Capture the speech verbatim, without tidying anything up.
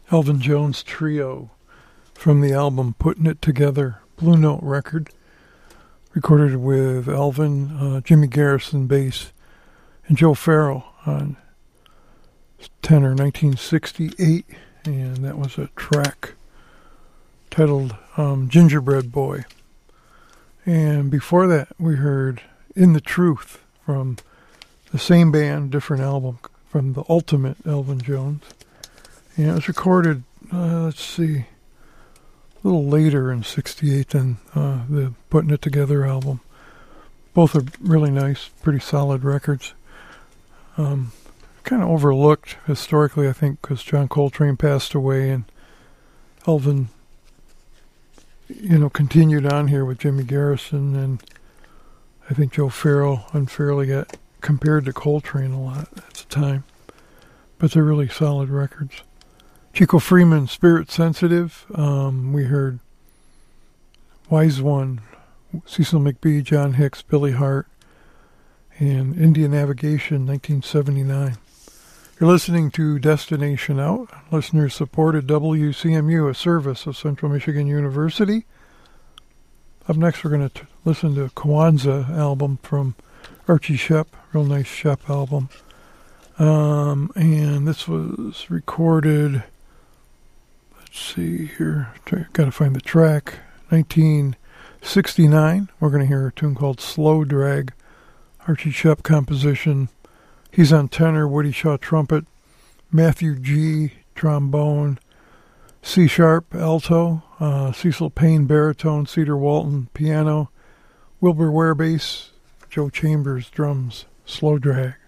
Elvin Jones Trio from the album Putting It Together, Blue Note record, recorded with Elvin, uh, Jimmy Garrison bass, and Joe Farrell on tenor, nineteen sixty-eight, and that was a track titled um, Gingerbread Boy. And before that, we heard In the Truth from the same band, different album, from the Ultimate Elvin Jones. And it was recorded, uh, let's see, a little later in sixty-eight than uh, the Putting It Together album. Both are really nice, pretty solid records. Um, kind of overlooked historically, I think, because John Coltrane passed away and Elvin, you know, continued on here with Jimmy Garrison, and I think Joe Farrell unfairly got compared to Coltrane a lot at the time. But they're really solid records. Chico Freeman, Spirit Sensitive. Um, we heard Wise One, Cecil McBee, John Hicks, Billy Hart, and Indian Navigation, nineteen seventy-nine. You're listening to Destination Out. Listeners supported W C M U, a service of Central Michigan University. Up next, we're going to listen to a Kwanzaa album from Archie Shepp, real nice Shepp album. Um, and this was recorded, let's see here, got to find the track, nineteen sixty-nine. We're going to hear a tune called Slow Drag, Archie Shepp composition. He's on tenor, Woody Shaw trumpet, Matthew G. trombone, C Sharp alto, uh, Cecil Payne baritone, Cedar Walton piano, Wilbur Ware bass, Joe Chambers drums. Slow Drag.